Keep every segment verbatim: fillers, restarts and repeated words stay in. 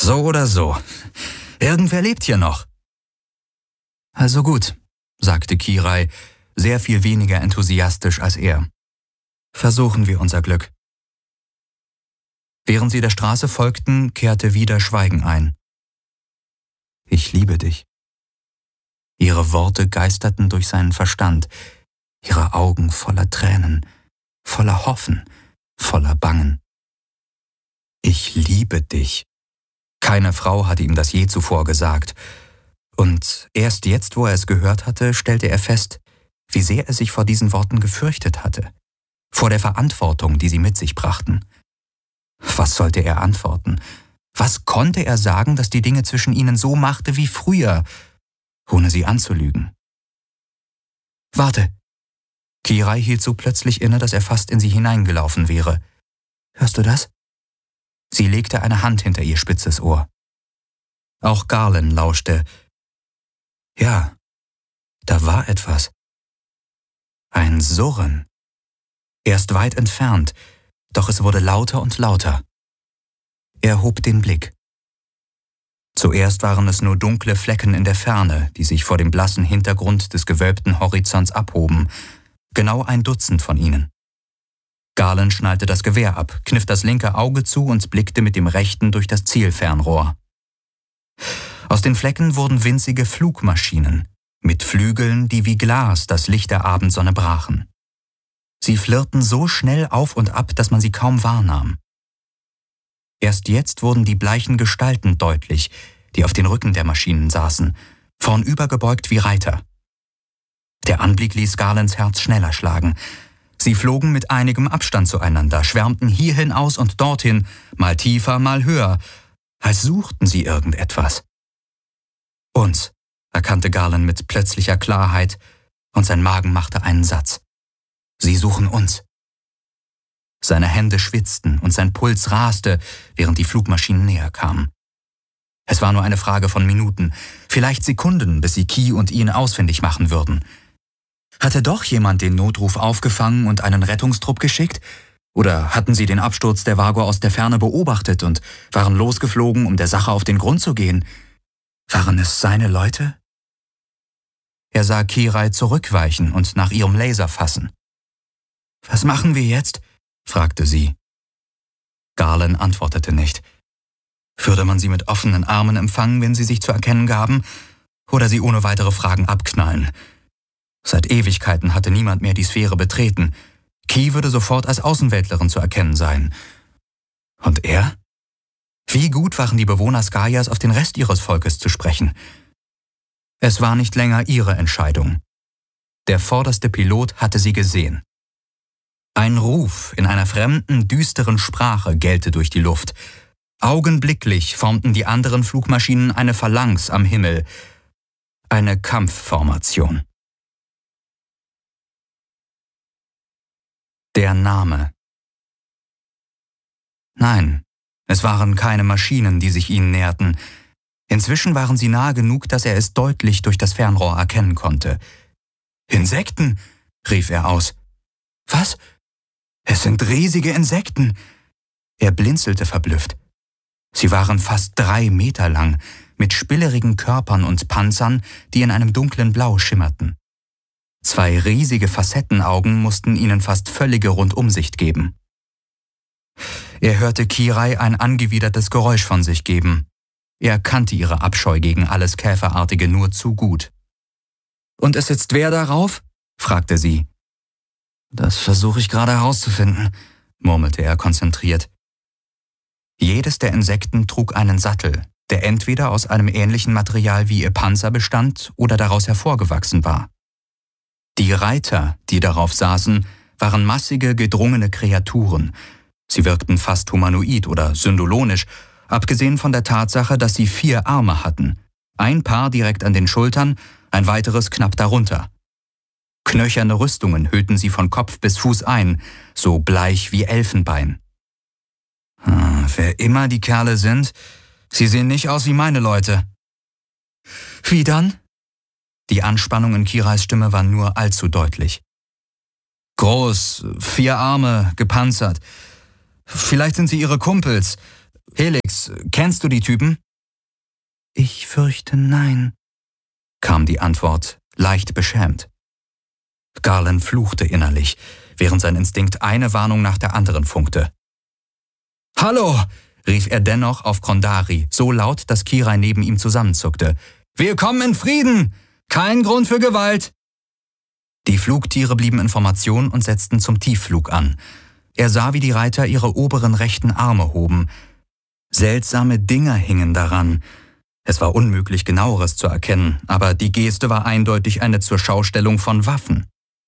So oder so. Irgendwer lebt hier noch. Also gut, sagte Kirai, sehr viel weniger enthusiastisch als er. Versuchen wir unser Glück. Während sie der Straße folgten, kehrte wieder Schweigen ein. Ich liebe dich. Ihre Worte geisterten durch seinen Verstand, ihre Augen voller Tränen, voller Hoffen, voller Bangen. Ich liebe dich. Keine Frau hatte ihm das je zuvor gesagt. Und erst jetzt, wo er es gehört hatte, stellte er fest, wie sehr er sich vor diesen Worten gefürchtet hatte, vor der Verantwortung, die sie mit sich brachten. Was sollte er antworten? Was konnte er sagen, das die Dinge zwischen ihnen so machte wie früher, ohne sie anzulügen? Warte! Kirai hielt so plötzlich inne, dass er fast in sie hineingelaufen wäre. Hörst du das? Sie legte eine Hand hinter ihr spitzes Ohr. Auch Garland lauschte. Ja, da war etwas. Ein Surren. Erst weit entfernt, doch es wurde lauter und lauter. Er hob den Blick. Zuerst waren es nur dunkle Flecken in der Ferne, die sich vor dem blassen Hintergrund des gewölbten Horizonts abhoben, genau ein Dutzend von ihnen. Garland schnallte das Gewehr ab, kniff das linke Auge zu und blickte mit dem rechten durch das Zielfernrohr. Aus den Flecken wurden winzige Flugmaschinen, mit Flügeln, die wie Glas das Licht der Abendsonne brachen. Sie flirrten so schnell auf und ab, dass man sie kaum wahrnahm. Erst jetzt wurden die bleichen Gestalten deutlich, die auf den Rücken der Maschinen saßen, vornübergebeugt wie Reiter. Der Anblick ließ Garlands Herz schneller schlagen. Sie flogen mit einigem Abstand zueinander, schwärmten hierhin aus und dorthin, mal tiefer, mal höher, als suchten sie irgendetwas. Uns, erkannte Garland mit plötzlicher Klarheit, und sein Magen machte einen Satz. Sie suchen uns. Seine Hände schwitzten und sein Puls raste, während die Flugmaschinen näher kamen. Es war nur eine Frage von Minuten, vielleicht Sekunden, bis sie Key und ihn ausfindig machen würden. Hatte doch jemand den Notruf aufgefangen und einen Rettungstrupp geschickt? Oder hatten sie den Absturz der Vago aus der Ferne beobachtet und waren losgeflogen, um der Sache auf den Grund zu gehen? Waren es seine Leute? Er sah Kirai zurückweichen und nach ihrem Laser fassen. »Was machen wir jetzt?« fragte sie. Garland antwortete nicht. Würde man sie mit offenen Armen empfangen, wenn sie sich zu erkennen gaben, oder sie ohne weitere Fragen abknallen? Seit Ewigkeiten hatte niemand mehr die Sphäre betreten. Key würde sofort als Außenweltlerin zu erkennen sein. Und er? Wie gut waren die Bewohner Skaias, auf den Rest ihres Volkes zu sprechen? Es war nicht länger ihre Entscheidung. Der vorderste Pilot hatte sie gesehen. Ein Ruf in einer fremden, düsteren Sprache gellte durch die Luft. Augenblicklich formten die anderen Flugmaschinen eine Phalanx am Himmel. Eine Kampfformation. Der Name. Nein, es waren keine Maschinen, die sich ihnen näherten. Inzwischen waren sie nahe genug, dass er es deutlich durch das Fernrohr erkennen konnte. »Insekten«, rief er aus. »Was? Es sind riesige Insekten!« Er blinzelte verblüfft. Sie waren fast drei Meter lang, mit spillerigen Körpern und Panzern, die in einem dunklen Blau schimmerten. Zwei riesige Facettenaugen mussten ihnen fast völlige Rundumsicht geben. Er hörte Kirai ein angewidertes Geräusch von sich geben. Er kannte ihre Abscheu gegen alles Käferartige nur zu gut. »Und es sitzt wer darauf?« fragte sie. »Das versuche ich gerade herauszufinden«, murmelte er konzentriert. Jedes der Insekten trug einen Sattel, der entweder aus einem ähnlichen Material wie ihr Panzer bestand oder daraus hervorgewachsen war. Die Reiter, die darauf saßen, waren massige, gedrungene Kreaturen. Sie wirkten fast humanoid oder syndolonisch, abgesehen von der Tatsache, dass sie vier Arme hatten. Ein Paar direkt an den Schultern, ein weiteres knapp darunter. Knöcherne Rüstungen hüllten sie von Kopf bis Fuß ein, so bleich wie Elfenbein. Hm, wer immer die Kerle sind, sie sehen nicht aus wie meine Leute. Wie dann? Die Anspannung in Kirais Stimme war nur allzu deutlich. Groß, vier Arme, gepanzert. Vielleicht sind sie ihre Kumpels. Helix, Was, kennst du die Typen?« »Ich fürchte, nein«, kam die Antwort, leicht beschämt. Garland fluchte innerlich, während sein Instinkt eine Warnung nach der anderen funkte. »Hallo«, rief er dennoch auf Kondari, so laut, dass Kirai neben ihm zusammenzuckte. »Wir kommen in Frieden! Kein Grund für Gewalt!« Die Flugtiere blieben in Formation und setzten zum Tiefflug an. Er sah, wie die Reiter ihre oberen rechten Arme hoben. Seltsame Dinger hingen daran. Es war unmöglich, Genaueres zu erkennen, aber die Geste war eindeutig eine Zurschaustellung von Waffen.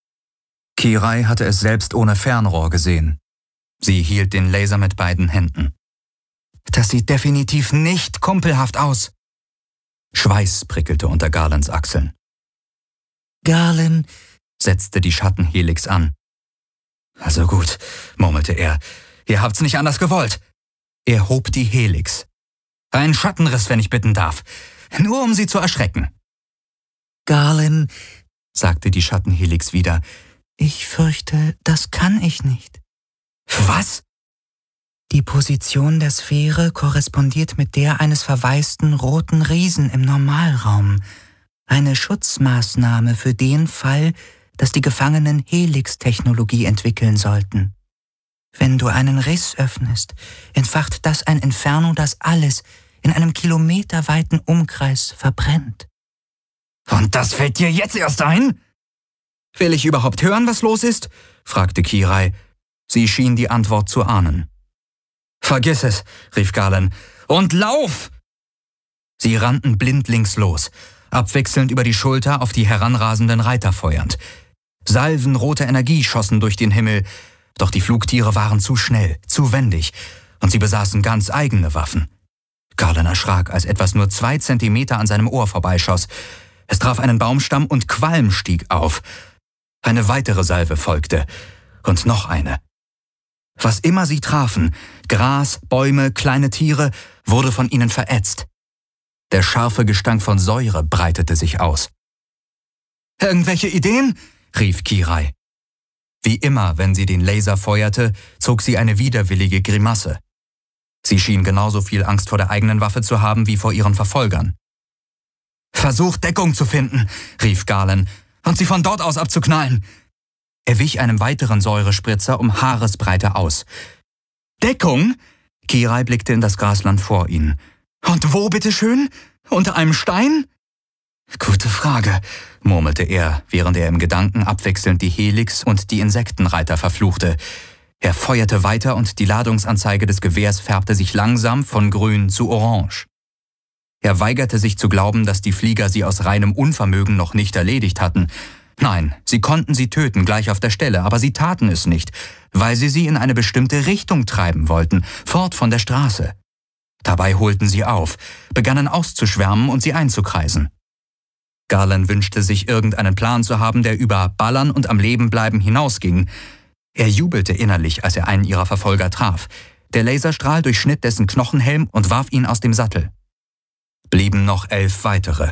Kirai hatte es selbst ohne Fernrohr gesehen. Sie hielt den Laser mit beiden Händen. »Das sieht definitiv nicht kumpelhaft aus!« Schweiß prickelte unter Garlands Achseln. »Garland«, setzte die Schattenhelix an. »Also gut«, murmelte er, »ihr habt's nicht anders gewollt.« Er hob die Helix. »Ein Schattenriss, wenn ich bitten darf. Nur um sie zu erschrecken.« »Garland«, sagte die Schattenhelix wieder, »ich fürchte, das kann ich nicht.« »Was?« »Die Position der Sphäre korrespondiert mit der eines verwaisten roten Riesen im Normalraum. Eine Schutzmaßnahme für den Fall, dass die Gefangenen Helix-Technologie entwickeln sollten. Wenn du einen Riss öffnest, entfacht das ein Inferno, das alles in einem kilometerweiten Umkreis verbrennt.« »Und das fällt dir jetzt erst ein?« »Will ich überhaupt hören, was los ist?« fragte Kirai. Sie schien die Antwort zu ahnen. »Vergiss es«, rief Garland. »Und lauf!« Sie rannten blindlings los, abwechselnd über die Schulter auf die heranrasenden Reiter feuernd. Salven roter Energie schossen durch den Himmel, doch die Flugtiere waren zu schnell, zu wendig, und sie besaßen ganz eigene Waffen. Garland erschrak, als etwas nur zwei Zentimeter an seinem Ohr vorbeischoss. Es traf einen Baumstamm und Qualm stieg auf. Eine weitere Salve folgte, und noch eine. Was immer sie trafen, Gras, Bäume, kleine Tiere, wurde von ihnen verätzt. Der scharfe Gestank von Säure breitete sich aus. »Irgendwelche Ideen?« rief Kirai. Wie immer, wenn sie den Laser feuerte, zog sie eine widerwillige Grimasse. Sie schien genauso viel Angst vor der eigenen Waffe zu haben wie vor ihren Verfolgern. »Versucht, Deckung zu finden«, rief Garland, »und sie von dort aus abzuknallen.« Er wich einem weiteren Säurespritzer um Haaresbreite aus. »Deckung?« Kirai blickte in das Grasland vor ihnen. »Und wo, bitteschön? Unter einem Stein?« »Gute Frage«, murmelte er, während er im Gedanken abwechselnd die Helix und die Insektenreiter verfluchte. Er feuerte weiter und die Ladungsanzeige des Gewehrs färbte sich langsam von grün zu orange. Er weigerte sich zu glauben, dass die Flieger sie aus reinem Unvermögen noch nicht erledigt hatten. Nein, sie konnten sie töten, gleich auf der Stelle, aber sie taten es nicht, weil sie sie in eine bestimmte Richtung treiben wollten, fort von der Straße. Dabei holten sie auf, begannen auszuschwärmen und sie einzukreisen. Garland wünschte sich, irgendeinen Plan zu haben, der über Ballern und am Leben bleiben hinausging. Er jubelte innerlich, als er einen ihrer Verfolger traf. Der Laserstrahl durchschnitt dessen Knochenhelm und warf ihn aus dem Sattel. Blieben noch elf weitere.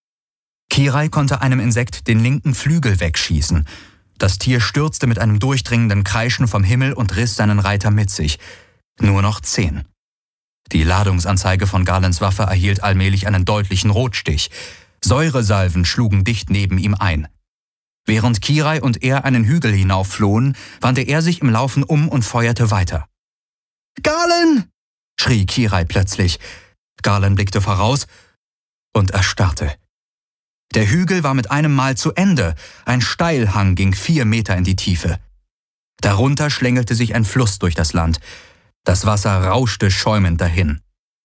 Kirai konnte einem Insekt den linken Flügel wegschießen. Das Tier stürzte mit einem durchdringenden Kreischen vom Himmel und riss seinen Reiter mit sich. Nur noch zehn. Die Ladungsanzeige von Garlands Waffe erhielt allmählich einen deutlichen Rotstich. Säuresalven schlugen dicht neben ihm ein. Während Kirai und er einen Hügel hinaufflohen, wandte er sich im Laufen um und feuerte weiter. »Garland!« schrie Kirai plötzlich. Garland blickte voraus und erstarrte. Der Hügel war mit einem Mal zu Ende. Ein Steilhang ging vier Meter in die Tiefe. Darunter schlängelte sich ein Fluss durch das Land. Das Wasser rauschte schäumend dahin.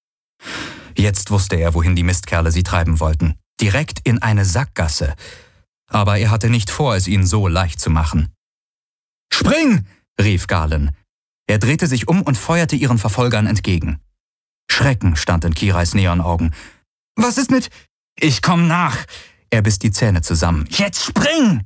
Jetzt wusste er, wohin die Mistkerle sie treiben wollten. Direkt in eine Sackgasse. Aber er hatte nicht vor, es ihnen so leicht zu machen. »Spring!« rief Garland. Er drehte sich um und feuerte ihren Verfolgern entgegen. Schrecken stand in Kirais Neonaugen. »Was ist mit...« »Ich komm nach!« Er biss die Zähne zusammen. »Jetzt spring!«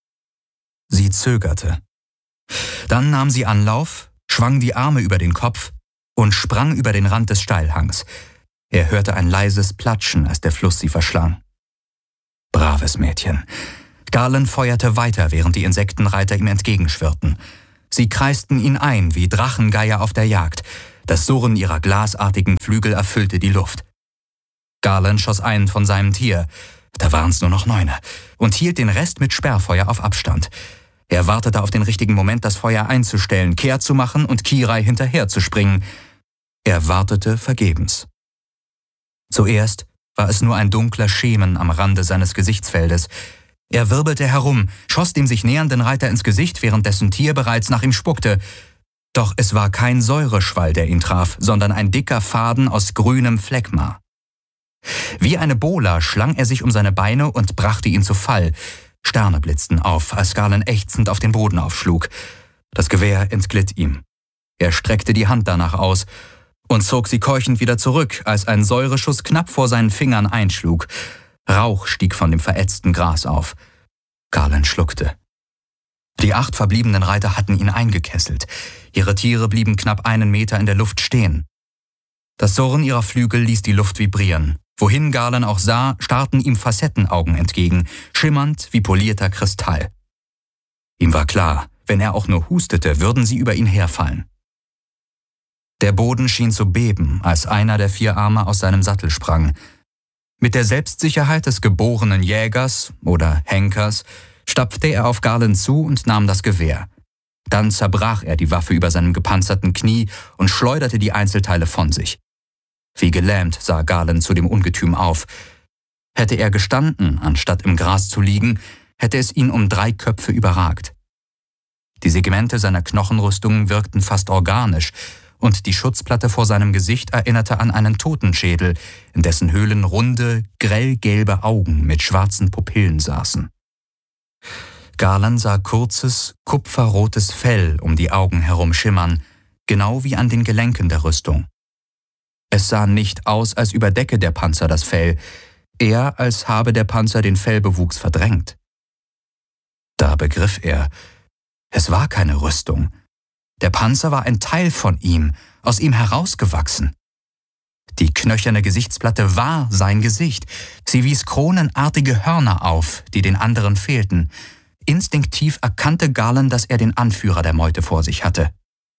Sie zögerte. Dann nahm sie Anlauf, schwang die Arme über den Kopf und sprang über den Rand des Steilhangs. Er hörte ein leises Platschen, als der Fluss sie verschlang. Braves Mädchen. Garland feuerte weiter, während die Insektenreiter ihm entgegenschwirrten. Sie kreisten ihn ein wie Drachengeier auf der Jagd. Das Surren ihrer glasartigen Flügel erfüllte die Luft. Garland schoss einen von seinem Tier, da waren es nur noch neune, und hielt den Rest mit Sperrfeuer auf Abstand. Er wartete auf den richtigen Moment, das Feuer einzustellen, kehrt zu machen und Kirai hinterherzuspringen. Er wartete vergebens. Zuerst war es nur ein dunkler Schemen am Rande seines Gesichtsfeldes. Er wirbelte herum, schoss dem sich nähernden Reiter ins Gesicht, während dessen Tier bereits nach ihm spuckte. Doch es war kein Säureschwall, der ihn traf, sondern ein dicker Faden aus grünem Phlegma. Wie eine Bola schlang er sich um seine Beine und brachte ihn zu Fall. Sterne blitzten auf, als Garland ächzend auf den Boden aufschlug. Das Gewehr entglitt ihm. Er streckte die Hand danach aus und zog sie keuchend wieder zurück, als ein Säureschuss knapp vor seinen Fingern einschlug. Rauch stieg von dem verätzten Gras auf. Garland schluckte. Die acht verbliebenen Reiter hatten ihn eingekesselt. Ihre Tiere blieben knapp einen Meter in der Luft stehen. Das Surren ihrer Flügel ließ die Luft vibrieren. Wohin Garland auch sah, starrten ihm Facettenaugen entgegen, schimmernd wie polierter Kristall. Ihm war klar, wenn er auch nur hustete, würden sie über ihn herfallen. Der Boden schien zu beben, als einer der vier Arme aus seinem Sattel sprang. Mit der Selbstsicherheit des geborenen Jägers oder Henkers stapfte er auf Garland zu und nahm das Gewehr. Dann zerbrach er die Waffe über seinem gepanzerten Knie und schleuderte die Einzelteile von sich. Wie gelähmt sah Garland zu dem Ungetüm auf. Hätte er gestanden, anstatt im Gras zu liegen, hätte es ihn um drei Köpfe überragt. Die Segmente seiner Knochenrüstung wirkten fast organisch, und die Schutzplatte vor seinem Gesicht erinnerte an einen Totenschädel, in dessen Höhlen runde, grellgelbe Augen mit schwarzen Pupillen saßen. Garland sah kurzes, kupferrotes Fell um die Augen herum schimmern, genau wie an den Gelenken der Rüstung. Es sah nicht aus, als überdecke der Panzer das Fell, eher als habe der Panzer den Fellbewuchs verdrängt. Da begriff er, es war keine Rüstung. Der Panzer war ein Teil von ihm, aus ihm herausgewachsen. Die knöcherne Gesichtsplatte war sein Gesicht. Sie wies kronenartige Hörner auf, die den anderen fehlten. Instinktiv erkannte Garland, dass er den Anführer der Meute vor sich hatte.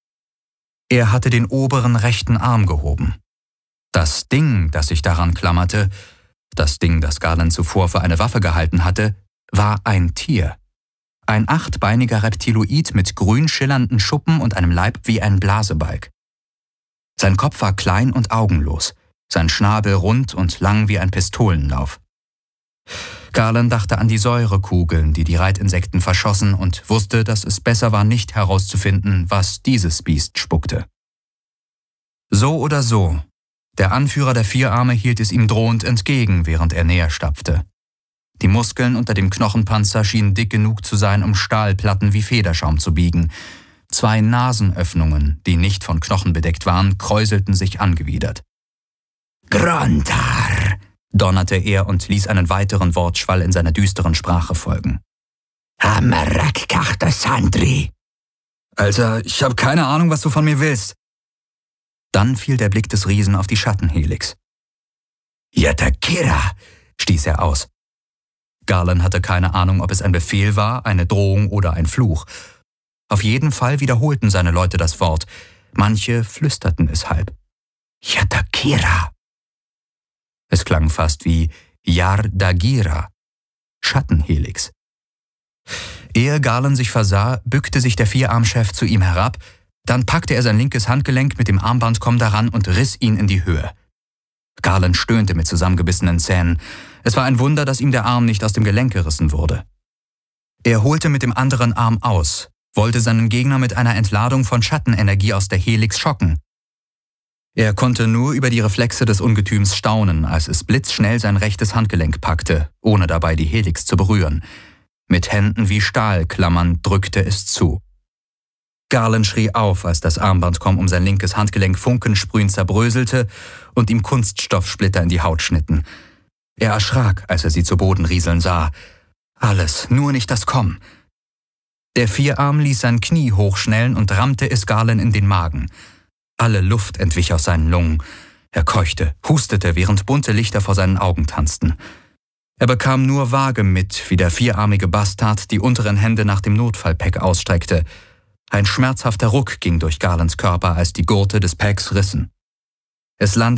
Er hatte den oberen rechten Arm gehoben. Das Ding, das sich daran klammerte, das Ding, das Garland zuvor für eine Waffe gehalten hatte, war ein Tier. Ein achtbeiniger Reptiloid mit grün schillernden Schuppen und einem Leib wie ein Blasebalg. Sein Kopf war klein und augenlos, sein Schnabel rund und lang wie ein Pistolenlauf. Garland dachte an die Säurekugeln, die die Reitinsekten verschossen, und wusste, dass es besser war, nicht herauszufinden, was dieses Biest spuckte. So oder so, der Anführer der Vierarme hielt es ihm drohend entgegen, während er näher stapfte. Die Muskeln unter dem Knochenpanzer schienen dick genug zu sein, um Stahlplatten wie Federschaum zu biegen. Zwei Nasenöffnungen, die nicht von Knochen bedeckt waren, kräuselten sich angewidert. »Grontar«, donnerte er und ließ einen weiteren Wortschwall in seiner düsteren Sprache folgen. »Hamarak kachta sandri«. »Alter, ich habe keine Ahnung, was du von mir willst.« Dann fiel der Blick des Riesen auf die Schattenhelix. »Yatakira«, stieß er aus. Garland hatte keine Ahnung, ob es ein Befehl war, eine Drohung oder ein Fluch. Auf jeden Fall wiederholten seine Leute das Wort. Manche flüsterten es halb. »Yatakira«. Es klang fast wie »Yardagira«, Schattenhelix. Ehe Garland sich versah, bückte sich der Vierarmchef zu ihm herab, dann packte er sein linkes Handgelenk mit dem Armbandkomm daran und riss ihn in die Höhe. Garland stöhnte mit zusammengebissenen Zähnen. Es war ein Wunder, dass ihm der Arm nicht aus dem Gelenk gerissen wurde. Er holte mit dem anderen Arm aus, wollte seinen Gegner mit einer Entladung von Schattenenergie aus der Helix schocken. Er konnte nur über die Reflexe des Ungetüms staunen, als es blitzschnell sein rechtes Handgelenk packte, ohne dabei die Helix zu berühren. Mit Händen wie Stahlklammern drückte es zu. Garland schrie auf, als das Armbandkomm um sein linkes Handgelenk funkensprühend zerbröselte und ihm Kunststoffsplitter in die Haut schnitten. Er erschrak, als er sie zu Boden rieseln sah. Alles, nur nicht das Komm. Der Vierarm ließ sein Knie hochschnellen und rammte es Garland in den Magen. Alle Luft entwich aus seinen Lungen. Er keuchte, hustete, während bunte Lichter vor seinen Augen tanzten. Er bekam nur vage mit, wie der vierarmige Bastard die unteren Hände nach dem Notfallpack ausstreckte. Ein schmerzhafter Ruck ging durch Garlands Körper, als die Gurte des Packs rissen. Es landete